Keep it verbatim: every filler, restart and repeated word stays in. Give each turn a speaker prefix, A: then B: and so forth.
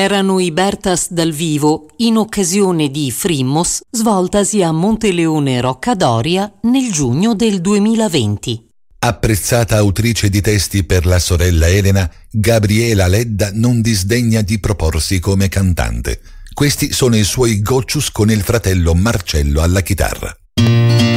A: Erano i Bertas dal vivo in occasione di Frimmos, svoltasi a Monteleone Roccadoria nel giugno del duemilaventi.
B: Apprezzata autrice di testi per la sorella Elena, Gabriela Ledda non disdegna di proporsi come cantante. Questi sono i suoi goccius con il fratello Marcello alla chitarra.